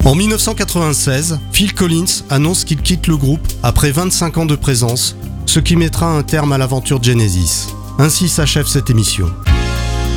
En 1996, Phil Collins annonce qu'il quitte le groupe après 25 ans de présence, ce qui mettra un terme à l'aventure Genesis. Ainsi s'achève cette émission.